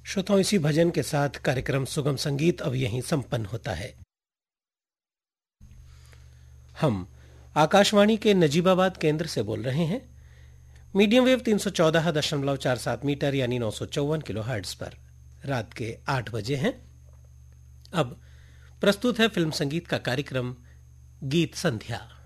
श्रोताओं, इसी भजन के साथ कार्यक्रम सुगम संगीत अब यहीं संपन्न होता है। हम आकाशवाणी के नजीबाबाद केंद्र से बोल रहे हैं। मीडियम वेव 314.47 मीटर यानी 954 किलोहर्ट्ज पर रात के 8 बजे हैं। अब प्रस्तुत है फिल्म संगीत का कार्यक्रम गीत संध्या।